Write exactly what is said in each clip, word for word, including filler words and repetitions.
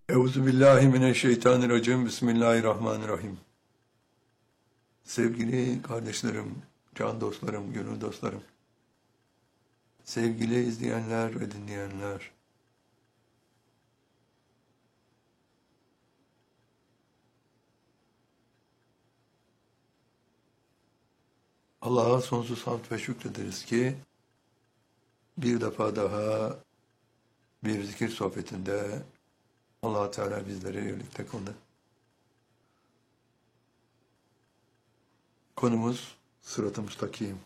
Euzubillahimineşşeytanirracim. Bismillahirrahmanirrahim. Sevgili kardeşlerim, can dostlarım, gönül dostlarım, sevgili izleyenler ve dinleyenler, Allah'a sonsuz hamd ve şükrederiz ki bir defa daha bir zikir sohbetinde Allah Teala bizleri birlikte kıldı. Konumuz sırat-ı müstakim.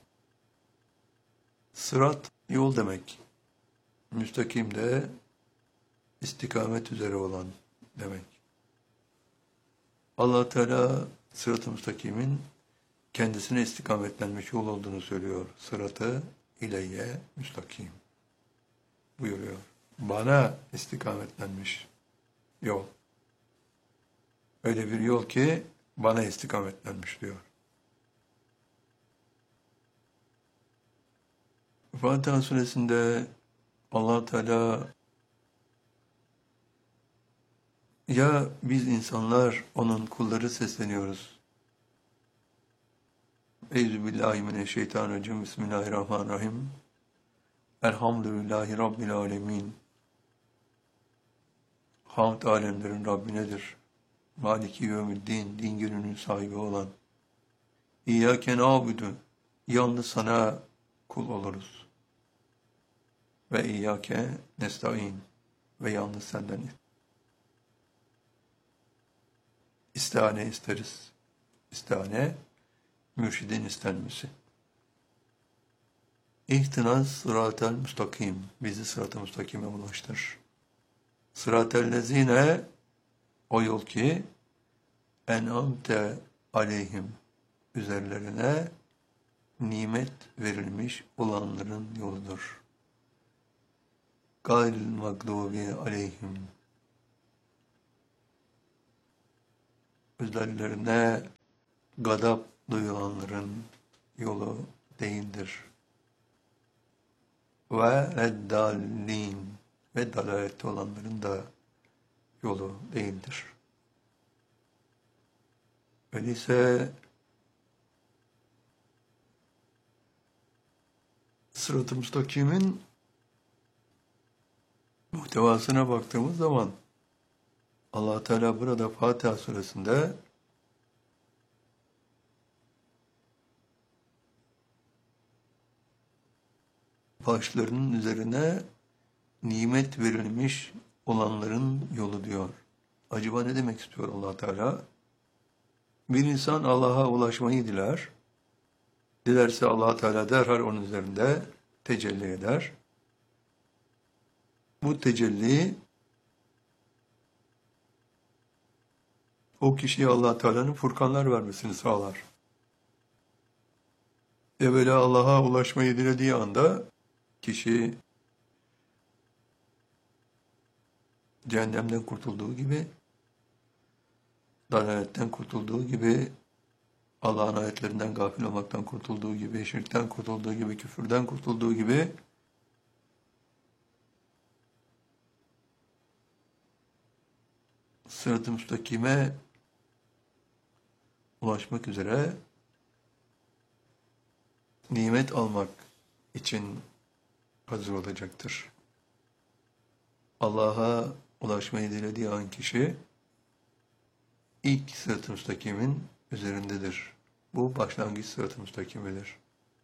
Sırat yol demek. Müstakim de istikamet üzere olan demek. Allah Teala sırat-ı müstakimin kendisine istikametlenmiş yol olduğunu söylüyor. Sıratı ileyye müstakim buyuruyor. Bana istikametlenmiş yol. Öyle bir yol ki bana istikametlenmiş diyor. Fatiha suresinde Allah Teala ya biz insanlar onun kulları sesleniyoruz. Euzubillahimineşşeytanirracim. Bismillahirrahmanirrahim. Elhamdülillahi Rabbil alemin. Hamd alemlerin Rabbinedir. Maliki yevmiddin, din gününün sahibi olan. İyyâke nâbudu, yalnız sana kul oluruz. Ve iyyâke nesta'in, ve yalnız senden istihane isteriz. İstihane, mürşidin istenmesi. İhtinaz sıratel müstakim, bizi sırat-ı müstakime ulaştır. Sıratel lezine, o yol ki en'amte aleyhim, üzerlerine nimet verilmiş olanların yoludur. Gayril mağdubi aleyhim, üzerlerine gadap duyulanların yolu değildir. Ve reddallin, ve dalalette olanların da yolu değildir. Öyleyse sırat-ı müstakimin muhtevasına baktığımız zaman Allah Teala burada Fatiha suresinde başlarının üzerine nimet verilmiş olanların yolu diyor. Acaba ne demek istiyor Allah Teala? Bir insan Allah'a ulaşmayı diler. Dilerse Allah Teala derhal onun üzerinde tecelli eder. Bu tecelli o kişiye Allah Teala'nın furkanlar vermesini sağlar. Evvela Allah'a ulaşmayı dilediği anda kişi cehennemden kurtulduğu gibi, dalaletten kurtulduğu gibi, Allah'ın ayetlerinden gafil olmaktan kurtulduğu gibi, şirkten kurtulduğu gibi, küfürden kurtulduğu gibi sırat-ı müstakime ulaşmak üzere nimet almak için hazır olacaktır. Allah'a ulaşmayı dilediği an kişi ilk sırat-ı müstakimin üzerindedir. Bu başlangıç sırat-ı müstakimidir.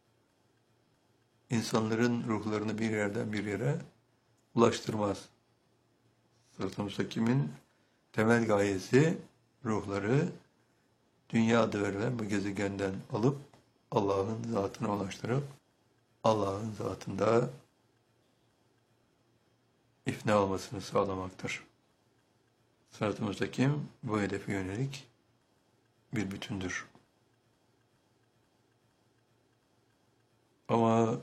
İnsanların ruhlarını bir yerden bir yere ulaştırmaz. Sırat-ı müstakimin temel gayesi ruhları dünya adı verilen bu gezegenden alıp Allah'ın zatına ulaştırıp Allah'ın zatında ifna olmasını sağlamaktır. Sırat-ı müstakim bu hedefe yönelik bir bütündür. Ama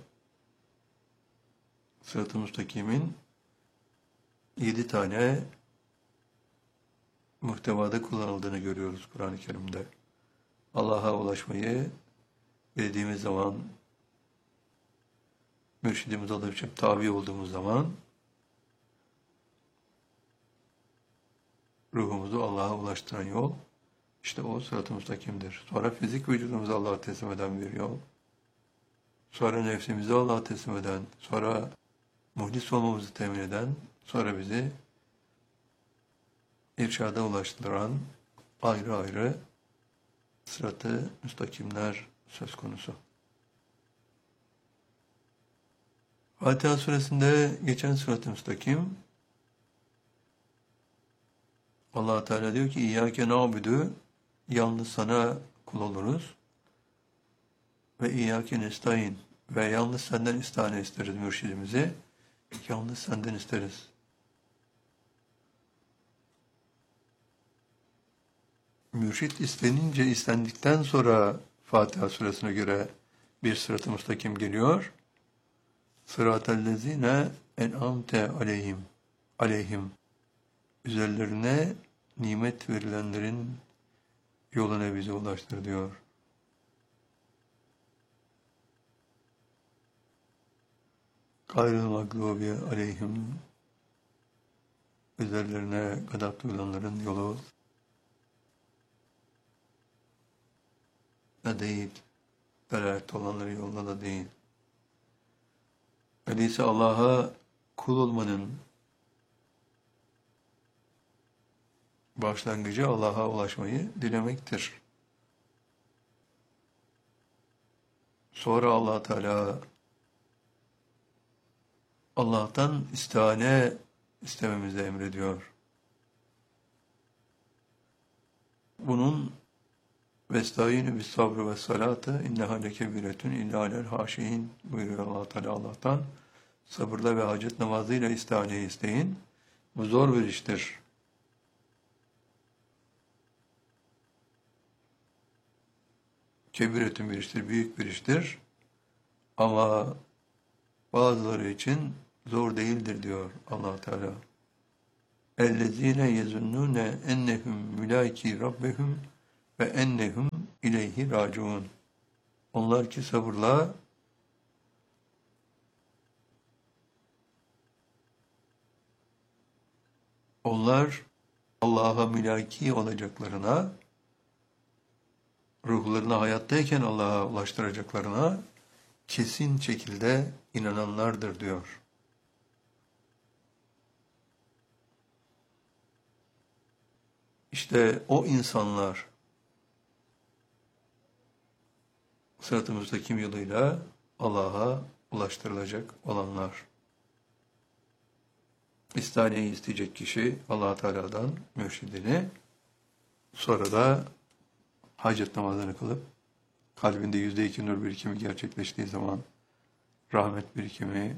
sırat-ı müstakimin yedi tane muhtevada kullanıldığını görüyoruz Kur'an-ı Kerim'de. Allah'a ulaşmayı bildiğimiz zaman, mürşidimiz oluşup tabi olduğumuz zaman ruhumuzu Allah'a ulaştıran yol, işte o sırat-ı müstakimdir. Sonra fizik vücudumuzu Allah'a teslim eden bir yol. Sonra nefsimizi Allah'a teslim eden, sonra muhlis olmamızı temin eden, sonra bizi irşada ulaştıran ayrı ayrı sırat-ı müstakimler söz konusu. Fatiha suresinde geçen sırat-ı müstakim, Allah Teala diyor ki İyyâke na'budu, yalnız sana kul oluruz. Ve İyyâke nestaîn, ve yalnız senden istihane isteriz mürşidimizi. Yalnız senden isteriz. Mürşit istenince, istendikten sonra Fatiha suresine göre bir sırat-ı müstakim geliyor. Sıratellezine en'amte aleyhim, aleyhim. Üzerlerine nimet verilenlerin yoluna bizi ulaştır diyor. Gayrıl mağlubi aleyhim, üzerlerine gadap duyulanların yolu da değil, delalet olanların yoluna da değil. Öyleyse Allah'a kul olmanın başlangıcı Allah'a ulaşmayı dilemektir. Sonra Allah Teala Allah'tan istihane istememizi emrediyor. Bunun vestaînü bis sabrı ve salâte inneha lekebiretun illa alel hâşiîn buyuruyor Allah Teala Allah'tan. Sabırla ve hacet namazıyla istihaneyi isteyin. Bu zor bir iştir. Kebiretun bir iştir, büyük bir iştir. Ama bazıları için zor değildir diyor Allah Teala. Ellezîne yezunnûne ennehum mülâkî rabbehum ve ennehum ileyhi râciûn. Onlar ki sabırla onlar Allah'a mülâkî olacaklarına, ruhlarını hayattayken Allah'a ulaştıracaklarına kesin şekilde inananlardır diyor. İşte o insanlar sırat-ı müstakim yoluyla Allah'a ulaştırılacak olanlar. İstihaneyi isteyecek kişi Allah Teala'dan mürşidini, sonra da hacet namazını kılıp kalbinde yüzde iki nur birikimi gerçekleştiği zaman rahmet birikimi,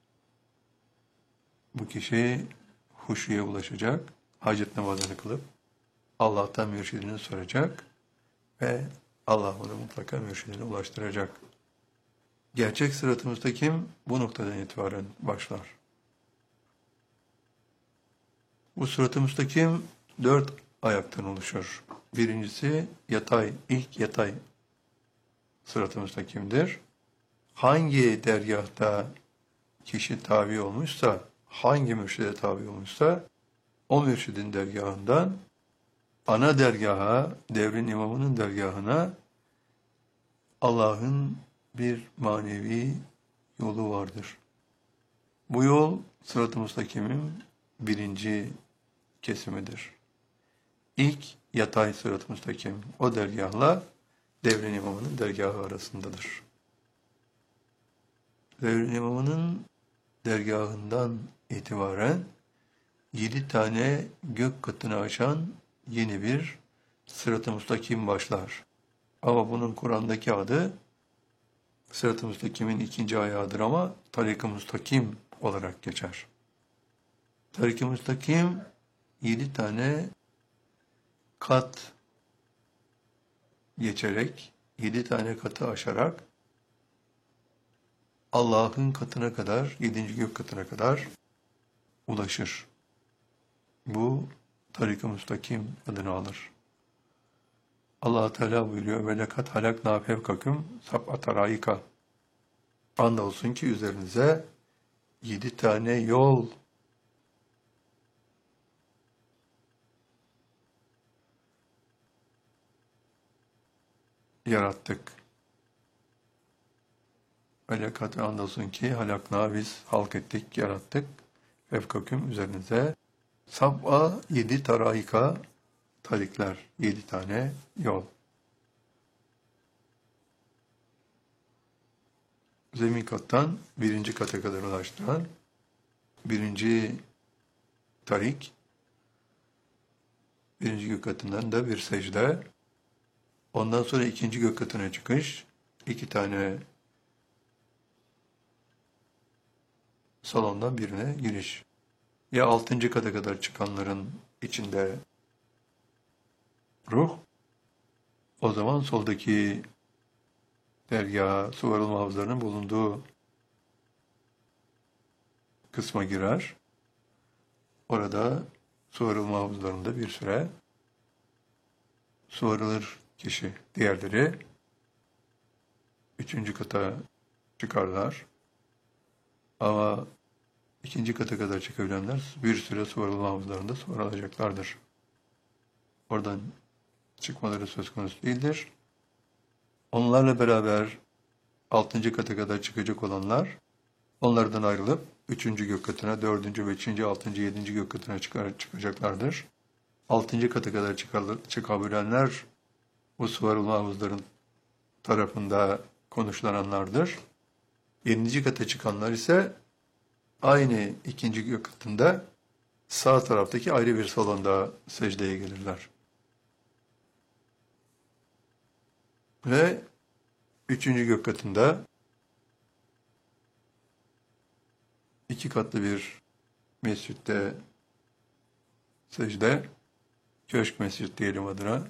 bu kişi huşuya ulaşacak, hacet namazını kılıp Allah'tan mürşidini soracak ve Allah onu mutlaka mürşidine ulaştıracak. Gerçek sırat-ı müstakim bu noktadan itibaren başlar. Bu sırat-ı müstakim dört ayaktan oluşur. Birincisi yatay, ilk yatay sırat-ı müstakimdir. Hangi dergahta kişi tabi olmuşsa, hangi mürşide tabi olmuşsa, o mürşidin dergahından ana dergaha, devrin imamının dergahına Allah'ın bir manevi yolu vardır. Bu yol sırat-ı müstakimin birinci kesimidir. İlk yatay sırat-ı müstakim o dergahla devrin imamının dergahı arasındadır. Devrin imamının dergahından itibaren yedi tane gök katını aşan yeni bir sırat-ı müstakim başlar. Ama bunun Kur'an'daki adı sırat-ı müstakimin ikinci ayağıdır ama tarik-ı müstakim olarak geçer. Tarik-ı müstakim yedi tane kat geçerek, yedi tane katı aşarak Allah'ın katına kadar, yedinci gök katına kadar ulaşır. Bu tarik-ı müstakim adını alır. Allah Teala buyuruyor ve lekat halakna fevkakum sab'ata raika. Andolsun ki üzerinize yedi tane yol yarattık. Velakat andolsun ki halakna biz halk ettik, yarattık. Fevkaküm üzerinize sab'a yedi taraika tarikler, yedi tane yol. Zemin kattan birinci kata kadar ulaştılar. Birinci tarik, birinci gök katından da bir secde. Ondan sonra ikinci gök katına çıkış, iki tane salondan birine giriş. Ya altıncı kata kadar çıkanların içinde ruh, o zaman soldaki dergâh, su arılma havuzlarının bulunduğu kısma girer. Orada su arılma havuzlarında bir süre su arılır kişi. Diğerleri üçüncü kata çıkarlar. Ama ikinci kata kadar çıkabilenler bir süre su arılma havuzlarında su arılacaklardır. Oradan çıkmaları söz konusu değildir. Onlarla beraber altıncı kata kadar çıkacak olanlar, onlardan ayrılıp üçüncü gök katına, dördüncü, beşinci, altıncı, yedinci gök katına çıkar, çıkacaklardır. Altıncı kata kadar çıkabilenler bu su arılma havuzların tarafında konuşlananlardır. Yedinci kata çıkanlar ise aynı ikinci gök katında sağ taraftaki ayrı bir salonda secdeye gelirler. Ve üçüncü gök katında iki katlı bir mescitte secde, köşk mescid diyelim adına.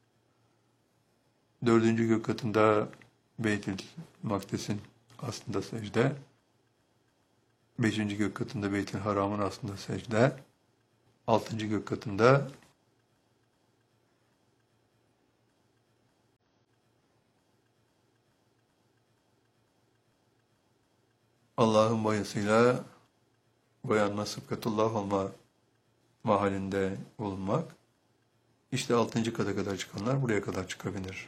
Dördüncü gök katında Beytül Makdis'in aslında secde. Beşinci gök katında Beytül Haram'ın aslında secde. Altıncı gök katında Allah'ın boyasıyla boyanma, sıbkatullah olma mahallinde bulunmak. İşte altıncı kata kadar çıkanlar buraya kadar çıkabilir.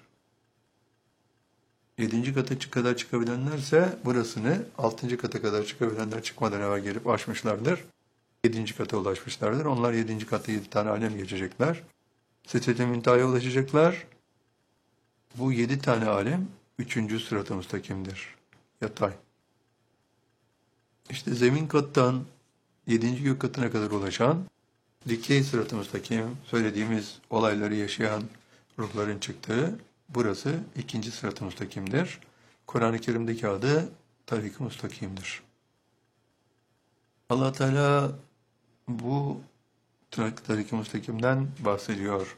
Yedinci kata kadar çıkabilenlerse burasını altıncı kata kadar çıkabilenler çıkmadan evvel gelip aşmışlardır. Yedinci kata ulaşmışlardır. Onlar yedinci katta yedi tane alem geçecekler. Siddete müntehaya ulaşacaklar. Bu yedi tane alem üçüncü sırat-ı müstakimdir. Yatay. İşte zemin kattan yedinci gök katına kadar ulaşan dikey sırat-ı müstakim, söylediğimiz olayları yaşayan ruhların çıktığı burası ikinci sırat-ı müstakimdir. Kur'an-ı Kerim'deki adı tarik-i müstakimdir. Allah Teala bu tarik-i müstakimden bahsediyor.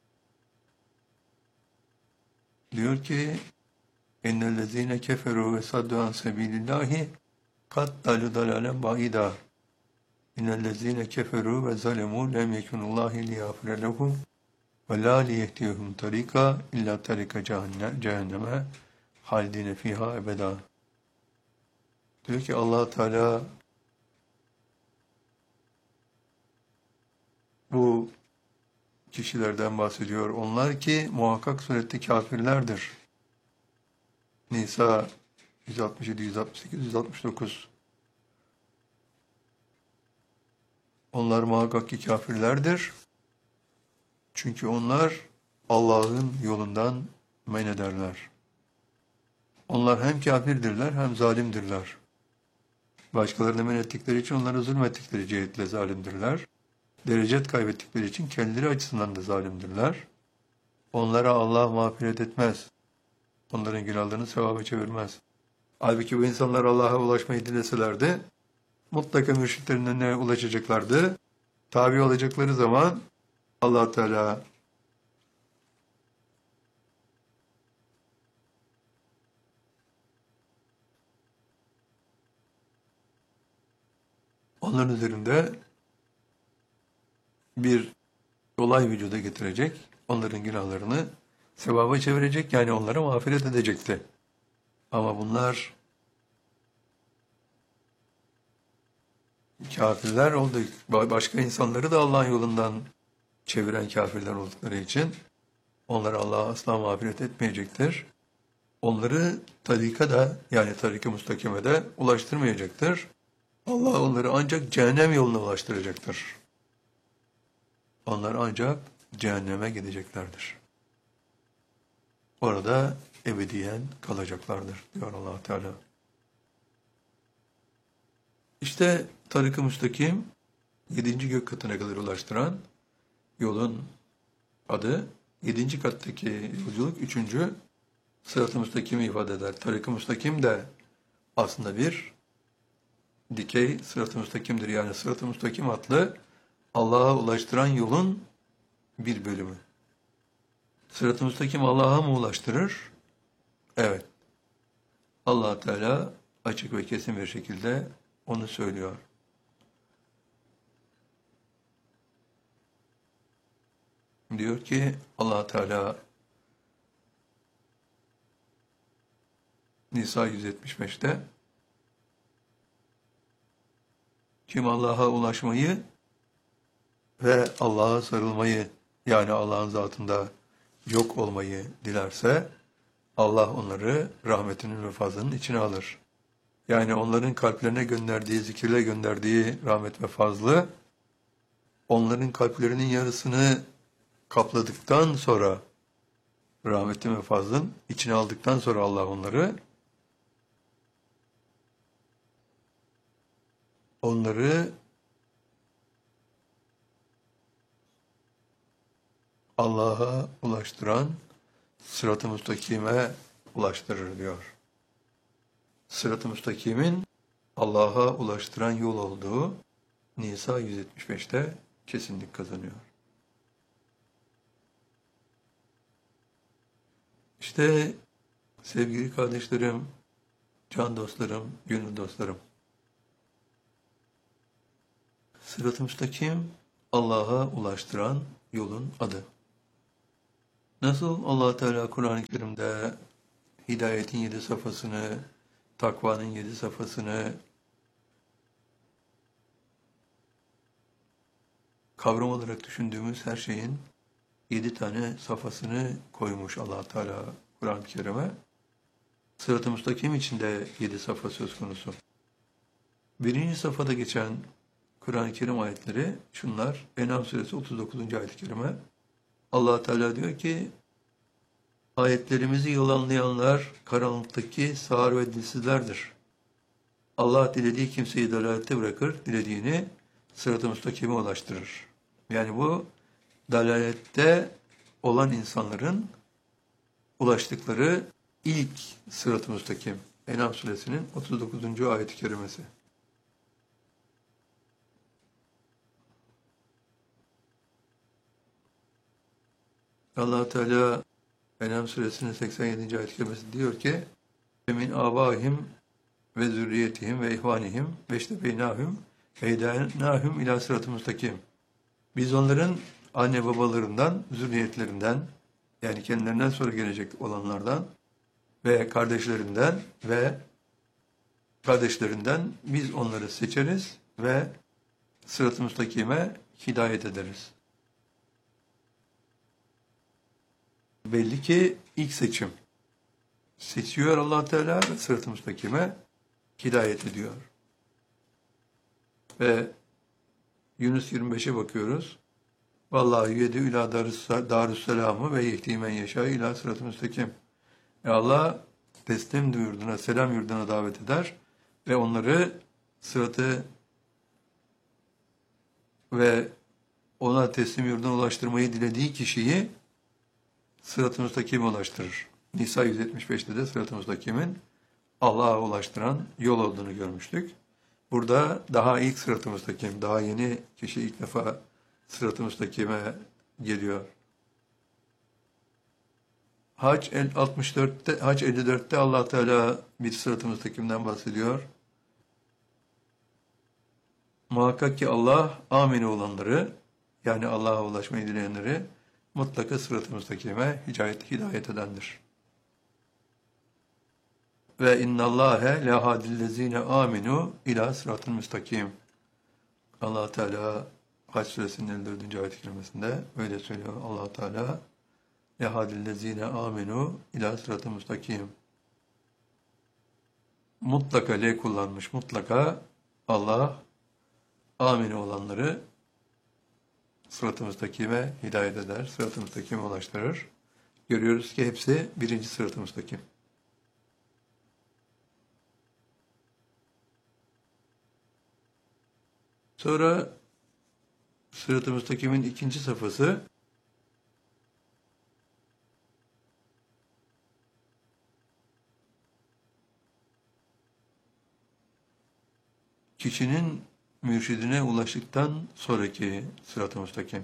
Diyor ki اِنَّ الَّذ۪ينَ كَفَرُوا وَسَدُّوا عَنْ سَب۪يلِ اللّٰهِ قَدْ دَلُوا دَلَالًا بَعِيدًا اِنَّ الَّذ۪ينَ كَفَرُوا وَظَلَمُوا لَمْ يَكُنُ اللّٰهِ لِيَغْفِرَ لَهُمْ وَلَا لِيَهْدِيَهُمْ طَرِيقًا اِلَّا طَرِيقَ جَهَنَّمَ خَالِدِينَ ف۪يهَا اَبَدًا. Diyor ki Allah Teala bu kişilerden bahsediyor. Onlar ki muhakkak surette kafirlerdir. Nisa yüz altmış yedi, yüz altmış sekiz, yüz altmış dokuz. Onlar muhakkak ki kafirlerdir. Çünkü onlar Allah'ın yolundan men ederler. Onlar hem kafirdirler hem zalimdirler. Başkalarını men ettikleri için onlara zulmettikleri cihetle zalimdirler. Derecet kaybettikleri için kendileri açısından da zalimdirler. Onlara Allah mağfiret etmez. Onların günahlarını sevaba çevirmez. Halbuki bu insanlar Allah'a ulaşmayı dileselerdi, mutlaka mürşitlerin önüne ulaşacaklardı. Tabi olacakları zaman Allah Teala onların üzerinde bir olay vücuda getirecek, onların günahlarını sevaba çevirecek, yani onlara mağfiret edecekti. Ama bunlar kafirler oldu. Başka insanları da Allah'ın yolundan çeviren kafirler oldukları için Onları Allah asla mağfiret etmeyecektir. Onları tarika da yani tarik-i müstakime de ulaştırmayacaktır. Allah onları ancak cehennem yoluna ulaştıracaktır. Onlar ancak cehenneme gideceklerdir. Orada ebediyen kalacaklardır diyor Allah Teala. İşte tarik-i müstakim yedinci gök katına kadar ulaştıran yolun adı. Yedinci kattaki yolculuk üçüncü sırat-ı müstakimi ifade eder. Tarik-i müstakim de aslında bir dikey sırat-ı müstakimdir. Yani sırat-ı müstakim adlı Allah'a ulaştıran yolun bir bölümü. Sırat-ı müstakim Allah'a mı ulaştırır? Evet. Allah Teala açık ve kesin bir şekilde onu söylüyor. Diyor ki Allah Teala Nisa yüz yetmiş beşte kim Allah'a ulaşmayı ve Allah'a sarılmayı yani Allah'ın zatında yok olmayı dilerse Allah onları rahmetinin ve fazlının içine alır. Yani onların kalplerine gönderdiği, zikirle gönderdiği rahmet ve fazlı onların kalplerinin yarısını kapladıktan sonra rahmetin ve fazlın içine aldıktan sonra Allah onları onları Allah'a ulaştıran sırat-ı müstakime ulaştırır diyor. Sırat-ı müstakimin Allah'a ulaştıran yol olduğu Nisa yüz yetmiş beşte kesinlik kazanıyor. İşte sevgili kardeşlerim, can dostlarım, gönül dostlarım. Sırat-ı müstakim Allah'a ulaştıran yolun adı. Nasıl Allah Teala Kur'an-ı Kerim'de hidayetin yedi safhasını, takvanın yedi safhasını kavram olarak düşündüğümüz her şeyin yedi tane safhasını koymuş Allah Teala Kur'an-ı Kerim'e. Sırat-ı müstakim içinde yedi safha söz konusu. Birinci safhada geçen Kur'an-ı Kerim ayetleri şunlar. En'am suresi otuz dokuzuncu ayet-i kerime. Allah Teala diyor ki ayetlerimizi yalanlayanlar karanlıktaki sağır ve dilsizlerdir. Allah dilediği kimseyi dalalette bırakır, dilediğini sırat-ı müstakime ulaştırır. Yani bu dalalette olan insanların ulaştıkları ilk sırat-ı müstakim. En'am suresinin otuz dokuzuncu ayet-i kerimesi. Allah Teala En'am suresinin seksen yedinci ayet-i kerimesi diyor ki min abahim ve zürriyetihim ve ihvanihim ve iştebeynahum ve hedaynahum ila sırat-ı müstakim. Biz onların anne babalarından, zürriyetlerinden yani kendilerinden sonra gelecek olanlardan ve kardeşlerinden ve kardeşlerinden biz onları seçeriz ve sırat-ı müstakime hidayet ederiz. Belli ki ilk seçim. Seçiyor Allah Teala ve sırat-ı müstakime hidayet ediyor. Ve Yunus yirmi beşe bakıyoruz. Vallahi yedi ila darüsselamı ve yehdi men yeşâ ila sırat-ı müstakim. E Allah teslim yurduna, selam yurduna davet eder ve onları sıratı ve ona teslim yurduna ulaştırmayı dilediği kişiyi sırat-ı müstakime ulaştırır. Nisa yüz yetmiş beşte de sırat-ı müstakimin Allah'a ulaştıran yol olduğunu görmüştük. Burada daha ilk sırat-ı müstakim, daha yeni kişi ilk defa sırat-ı müstakime geliyor. Hac altmış dörtte, Hac elli dörtte Allah Teala bir sırat-ı müstakimden bahsediyor. Muhakkak ki Allah amine olanları yani Allah'a ulaşmayı dileyenleri mutlaka sırat-ı müstakime hidayet, hidayet edendir. Ve innallâhe lehâdillezîne âminû ilâ sırat-ı müstakim. Allah Teala Hac suresinin elli dördüncü ayet-i kerimesinde öyle söylüyor Allah Teala. ehadillezine amenu ila sıratı müstakim. Mutlaka le kullanmış. Mutlaka Allah amin olanları sırat-ı müstakime hidayet eder, sırat-ı müstakime ulaştırır. Görüyoruz ki hepsi birinci sırat-ı müstakim. Sonra sırat-ı müstakimin ikinci safhası kişinin mürşidine ulaştıktan sonraki sırat-ı müstakim.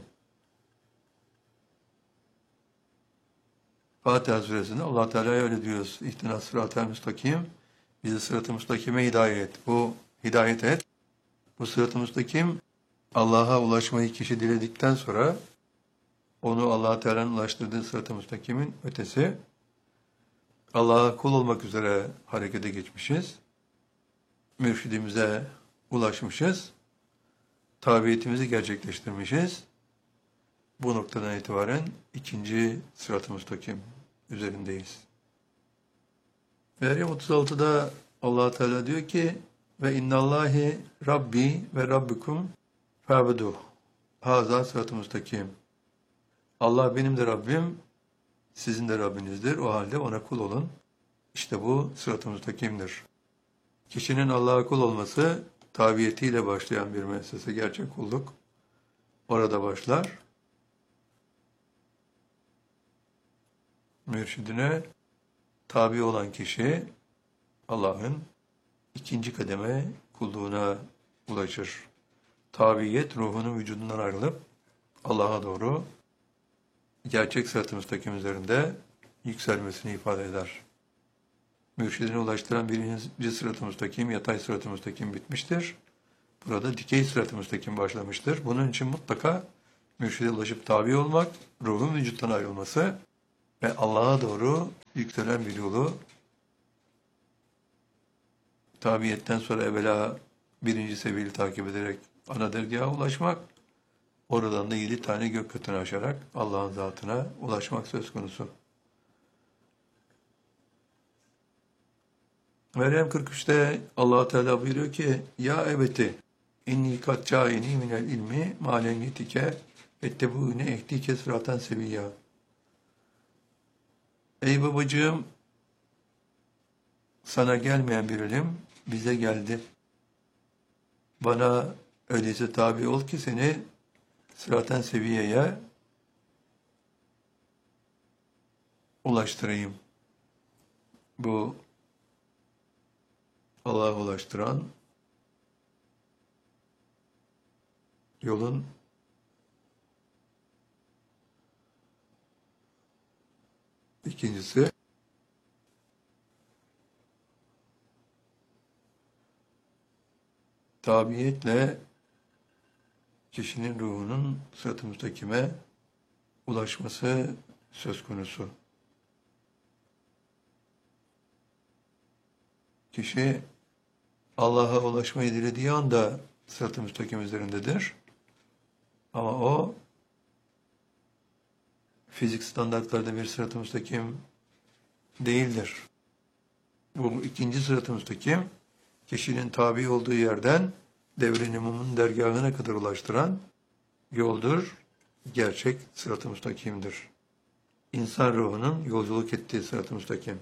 Fatiha suresinde Allah Teala'ya öyle diyoruz. İhtinas sırat-ı müstakim. Bizi sırat-ı müstakime hidayet. Bu hidayet et. Bu sırat-ı müstakim Allah'a ulaşmayı kişi diledikten sonra onu Allah Teala'nın ulaştırdığı sırat-ı müstakimin ötesi Allah'a kul olmak üzere harekete geçmişiz. Mürşidimize ulaşmışız. Tabiyetimizi gerçekleştirmişiz. Bu noktadan itibaren ikinci sırat-ı müstakim üzerindeyiz. Meryem otuz altıda Allah Teala diyor ki ve innallahi rabbi ve rabbikum fa'buduh. Haza sırat-ı müstakim. Allah benim de Rabbim, sizin de Rabbinizdir. O halde ona kul olun. İşte bu sırat-ı müstakimdir. Kişinin Allah'a kul olması tabiyetiyle başlayan bir müessese, gerçek kulluk. Orada başlar. Mürşidine tabi olan kişi Allah'ın ikinci kademe kulluğuna ulaşır. Tabiyet ruhunun vücudundan ayrılıp Allah'a doğru gerçek sırat-ı müstakim üzerinde yükselmesini ifade eder. Mürşidine ulaştıran birinci sırat-ı müstakim, yatay sırat-ı müstakim bitmiştir. Burada dikey sırat-ı müstakim başlamıştır. Bunun için mutlaka mürşide ulaşıp tabi olmak, ruhun vücuttan ayrılması ve Allah'a doğru yükselen bir yolu tabiyetten sonra evvela birinci seviyeyi takip ederek ana dergaha ulaşmak, oradan da yedi tane gök katını aşarak Allah'ın zatına ulaşmak söz konusu. Meryem kırk üçte Allah Teala buyuruyor ki ya ebeti inni kad ca'ini minel ilmi malen yetike ettebu'ne ehdike sıraten seviyya. Ey babacığım, sana gelmeyen bir ilim bize geldi. Bana öyleyse tabi ol ki seni sıraten seviyeye ulaştırayım. Bu Allah'a ulaştıran yolun ikincisi tabiyetle kişinin ruhunun sırat-ı müstakime ulaşması söz konusu. Kişi Allah'a ulaşmayı dilediği anda sırat-ı müstakim üzerindedir. Ama o fizik standartlarda bir sırat-ı müstakim değildir. Bu ikinci sırat-ı müstakim kişinin tabi olduğu yerden devrin imamın dergahına kadar ulaştıran yoldur. Gerçek sırat-ı müstakimdir. İnsan ruhunun yolculuk ettiği sırat-ı müstakim.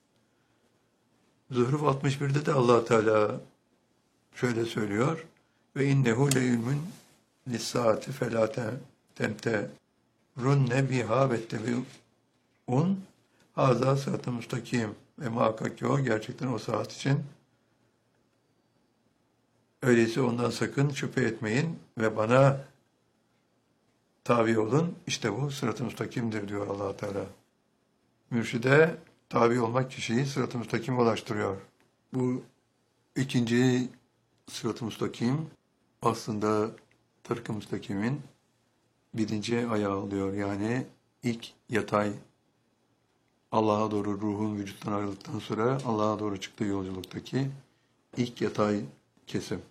Zuhruf altmış birde de Allah Teala şöyle söylüyor. Ve innehu le ilmun lis-saati felâ temte runne biha vettebi'un haza sırat-ı müstakim. Ve muhakkak ki o gerçekten o saat için. Öyleyse ondan sakın şüphe etmeyin ve bana tabi olun. İşte bu sırat-ı müstakimdir diyor Allah Teala. Mürşide tabi olmak kişiyi sırat-ı müstakime ulaştırıyor. Bu ikinci sırat-ı müstakim aslında tarık-ı müstakimin birinci ayağı oluyor. Yani ilk yatay Allah'a doğru ruhun vücuttan ayrıldıktan sonra Allah'a doğru çıktığı yolculuktaki ilk yatay kesim.